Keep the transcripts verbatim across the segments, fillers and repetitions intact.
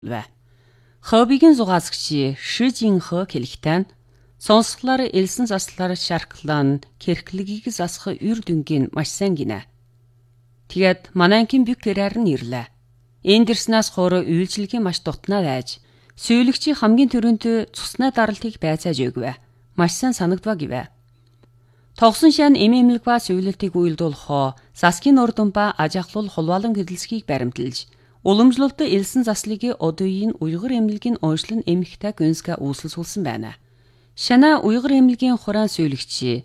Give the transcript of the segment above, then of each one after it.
вэ. Хобигийн зугаасгчи Шижинхэ хэлэхтэн сонсголоор элсэн заслаар шарклан кэрхлэгийг засах үр дүнгийн маш сайн гинэ. Тэгээд манайкин бүк тэрээр нь ирлээ. Энэ дэрснээс хойро үйлчлэгийн маш дутнаа байж сүйлагчийн хамгийн түрүүнд цуснаа даралтыг байцааж өгвэ. Маш сайн санагдва гэвэ. Тогсон шан эмэмлэг ба сүйгэлтийг уйлдуулахоо Саскийн урдун ба ажахлал холвалан хөдөлсгийг баримталж уламжлалт элсэн заслыг одоогийн уйгар эмнэлгийн онцлон эмхтэй гүнсгэ үүсэлсүүлсэн байна. Шана уйгар эмнэлгийн хураан сүйлагчи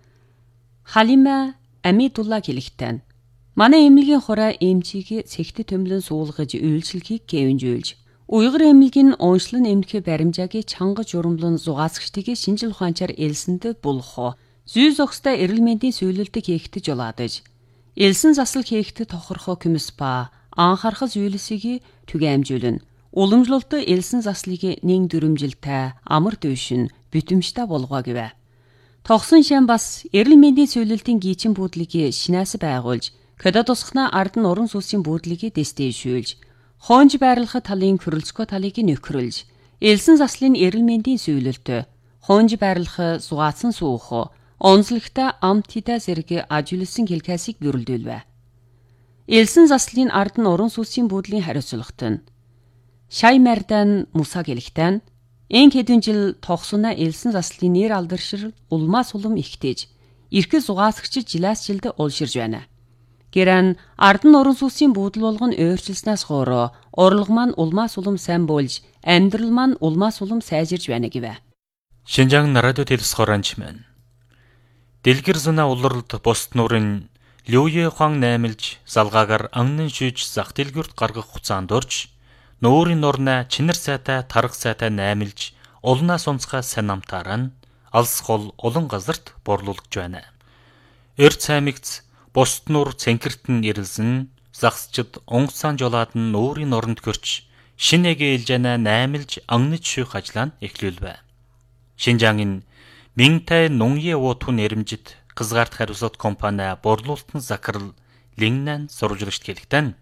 Халима Амидулла хэлэхтэн манай эмнэлгийн хураа эмчийг цэгт төмлөн суулгаж үйлчлэгийг гэвэнжүүлж уйгар эмнэлгийн онцлон эмхэ баримжааг чангаж урамлан зугаасгчдыг шинжил ухаанчаар элсэнд булхоо зүй зохистой эрүүл мэндийн сүййлэлтийг хийхдээ жолоодож элсэн засал хийхдээ тохирохоо күмс ба анхаарах зүйлсийг түгээмжүүлнэ. Уламжлалт элсэн заслыг нэн дүрмжилтэй амар дэвшин битэмжтэй болгоо гэвэ. Тогсон шан бас эрүүл мэндийн сүййлэлтийн гичин буудлыг шинээс байгуулж көдө тусахна ард нь уран сүнсийн буудлыг дэстэйшүүлж хоонж байрлах талын хөрөлцгөө талыг нөхрөлж элсэн заслын эрүүл мэндийн сүййлэлт хоонж байрлах зугаасан суух онцлогтой амтида зэрэг ажиулсан хэлхээсийг бүрэлдүүлвэ. Элсэн заслын ард нь уран сүнсийн буудлын хариуцлагат нь Шаймардан Муса гэлэхтэн эн хэдэн жил тогсуна элсэн заслын нэр алдаршир улмаас улам ихтэж эрхэ зугаасгч жилээс жилд улширж байна. Гэрэн ард нь уран сүнсийн буудал болгон өөрчилснээс хоороо орлого маань улмаас улам сайн болж амьдрал маань улмаас улам сайжирж байна гэвэ. Шинжаан радио телевизхоранч мэн Дэлгэр зуна улралд бусд нуурын Лүе хуан наймилж залгаагаар аннын шүүж зах дэлгүрт гаргах хуцаанд орж нуурын нурнаа чинэр сайтай тарга сайтай наймилж улнаас унцгаа сайн амтаараа нь алс хол улан газарт борлуулж байна. Эрт цаймигц бусд нуур цэнкэрт нь ирэлсэн загсчд онгоцаан жолоод нь нуурын норнд көрч шинэгээ илжэнэ наймилж анныг шүүх ажлаа нь эхлүүлвэ. Шинжаангийн Минтай нунье уутун нэрэмжит кызгарт хариусот компани борлуулалтын закрал лингнан сурвалжлагч хэлэхтэн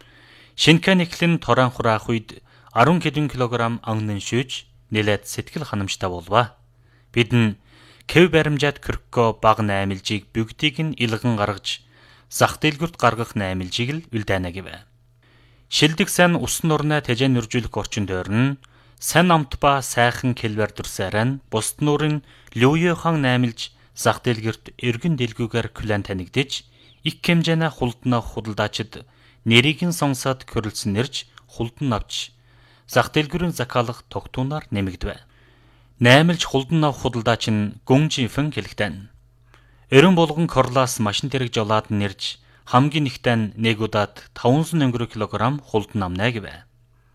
шинхэн эхлэн торон хураах үед арван хэдэн килограмм аннын шүүж нэлээд сэтгэл ханамжтай болва. Бид нь кэв баримжаад көркөө баг наймилжийг бүгдийг нь илгэн гаргаж зах дэлгүрт гаргах наймилжийг л үлдээнэ гэвэ. Шилдэг сайн ус нурнаа тэжэн нөржүүлэх орчин тойрно сайн амт ба сайхан кэлбэр дүрсээрэн бусд нуурын Лүе хаан наймилж зах дэлгэрт эргэн дэлгүүгээр клан танигдж их хэмжээний хулднаа худалдаачид нэрийг нь сонсоод körөлсөн нэрж хулдан авч зах дэлгүүрийн закалах тогтуунаар нэмэгдэв. Наймилж хулдан авах худалдаач нь Гүнжифэн хэлэхтэн эрен болгон корлаас машин тэрэг жолоод нэрж хамгийн ихтэн нэг удаад таван өнгөрөө килограмм хулдан амнаа гэвэ.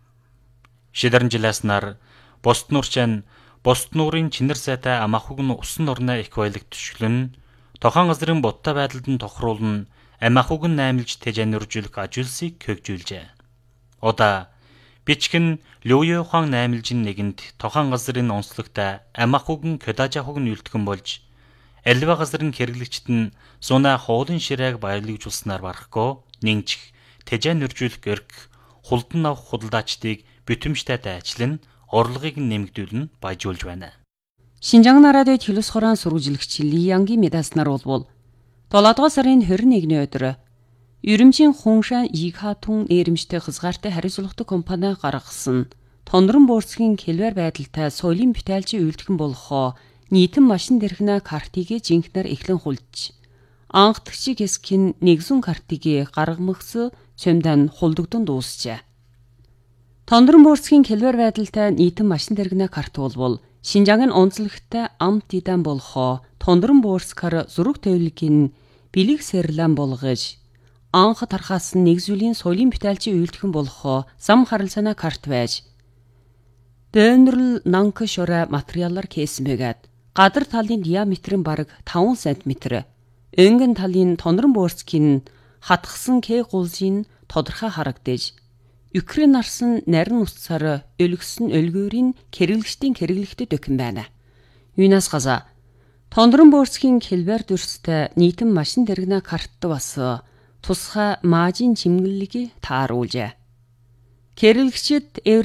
Шидэрэн жилээснаар бусд нуурчэн бусд нуурын чинэр сайтай амахуг нь усан нурнаа их байлаг төшгөлн тохон газрын будтай байдалд нь тохируулна амахуг нь наймилж тэжэнэржүүлэх ажуулсыг хөгжүүлжээ. Удаа бичгэн Лүе хуан наймилж нэгэнд тохон газрын онцлогтой амахуг нь көдажахуг нь үлдгэн болж альва газрын хэрэглэгчд нь зунаа хоолын ширээг баялагжуулснаар барахгүй нэгж тэжэнэржүүлэх гэрх хулдан авах худалдаачдыг битэмжтэй дайчлан орлогыг нэмэгдүүлэн баяжуулж байна. Шинжаан радио телевиз хорон сурвалжлагч Ли Янгийн медаснаар болвол долоодугаар сарын хорин нэгний өдөр Ерөмжийн Хуншан Игхатун нэрэмжтэй хязгаартай хариуцлагатай компани гаргасан тондрон буурцгийн хэлбэр байдалтай соёлын бүтээлчийн үйлдэх болохоо нийтэн машин дэрхнэ картыг жинхнэр эхлэн хулж анхдагчиг эсхийн нэгзүн картыг гаргамгс цөмдөн хулдагдсан дуусчээ. Тондрон буурцгийн хэлбэр байдалтай нийтэн машин дэрхнэ карт болвол Шинжаан онцлогтой амт идан болохоо тондрон буурцкаар зураг тавилгийн бэлэг сэрлэн болгож анх тархаас нэг зүйлийн соёлын бүтээлчийн үйлдэх болохоо зам харилцааны карт байж дөнрөл нанк шора материалаар кэсмэгээд гадар талын диаметрын бараг таван сантиметр өнгөн талын тондрон буурцгийн хатгсан К гулзын тодорхой харагдаж Украин нарсан нарийн утсаар өлгсөн өлгөөрийн хэрэглэгчдийн хэрэглэгтэд өгөн байна. Юунаас газа тондрон буурцгийн хэлбэр дүрстэй нийтэн машин дэргнэ картт бас тусгай маажийн чимгэллийг тааруулжээ. Кэрэлгчид